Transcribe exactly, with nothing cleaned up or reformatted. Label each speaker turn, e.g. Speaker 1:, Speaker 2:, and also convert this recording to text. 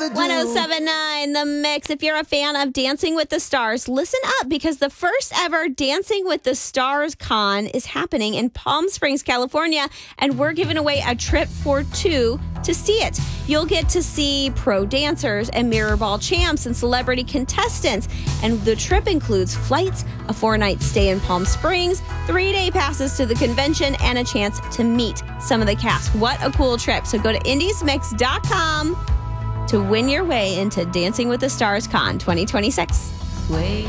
Speaker 1: rather do.
Speaker 2: one oh seven point nine The Mix. If you're a fan of Dancing with the Stars, listen up because the first ever Dancing with the Stars Con is happening in Palm Springs, California, and we're giving away a trip for two to see it. You'll get to see pro dancers and mirror ball champs and celebrity contestants. And the trip includes flights, a four-night stay in Palm Springs, three-day passes to the convention, and a chance to meet some of the cast. What a cool trip. So go to indies mix dot com to win your way into Dancing with the Stars Con twenty twenty-six.
Speaker 3: Sway